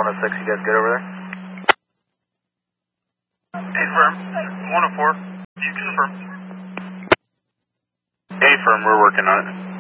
106, you guys good over there? Affirm. 104. You confirm. Affirm, we're working on it.